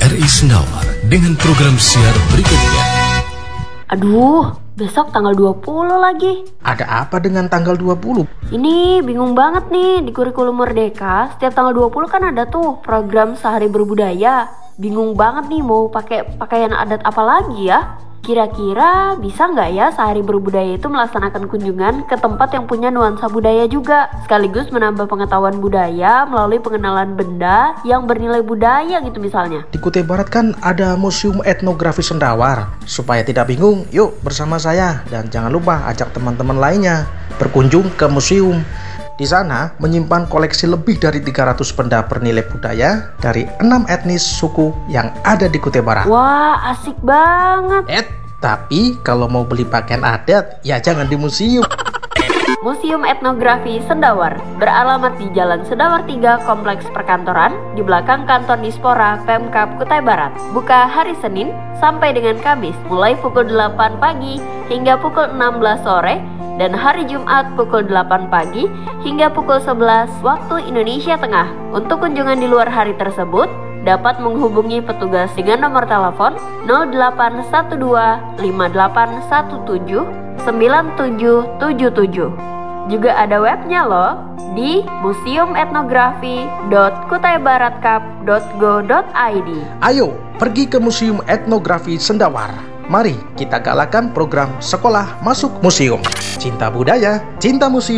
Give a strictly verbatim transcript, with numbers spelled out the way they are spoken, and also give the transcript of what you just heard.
R I Sendawar dengan program siar berikutnya. Aduh, besok tanggal dua puluh lagi. Ada apa dengan tanggal dua puluh? Ini bingung banget nih, di kurikulum Merdeka setiap tanggal dua puluh kan ada tuh program sehari berbudaya. Bingung banget nih mau pakai pakaian adat apa lagi ya? Kira-kira bisa nggak ya sehari berbudaya itu melaksanakan kunjungan ke tempat yang punya nuansa budaya juga, sekaligus menambah pengetahuan budaya melalui pengenalan benda yang bernilai budaya gitu misalnya. Di Kutai Barat kan ada Museum Etnografi Sendawar. Supaya tidak bingung, yuk bersama saya dan jangan lupa ajak teman-teman lainnya berkunjung ke museum. Di sana menyimpan koleksi lebih dari tiga ratus benda bernilai budaya dari enam etnis suku yang ada di Kutai Barat. Wah, asik banget. Eh, tapi kalau mau beli pakaian adat, ya jangan di museum. Museum Etnografi Sendawar beralamat di Jalan Sendawar tiga, Kompleks Perkantoran, di belakang kantor Dispora Pemkab Kutai Barat. Buka hari Senin sampai dengan Kamis, mulai pukul delapan pagi hingga pukul enam belas sore, dan hari Jumat pukul delapan pagi hingga pukul sebelas waktu Indonesia Tengah. Untuk kunjungan di luar hari tersebut, dapat menghubungi petugas dengan nomor telepon nol delapan satu dua lima delapan satu tujuh sembilan tujuh tujuh tujuh. Juga ada webnya loh di museum etnografi dot kutaibaratcup dot go dot i d. Ayo pergi ke Museum Etnografi Sendawar. Mari kita galakan program Sekolah Masuk Museum. Cinta budaya, cinta museum.